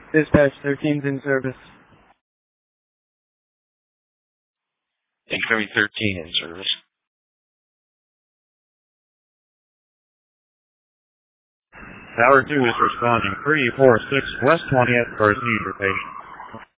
Dispatch 13's in service. Incoming 13 in service. Tower 2 is responding 346 West 20th for a seizure patient.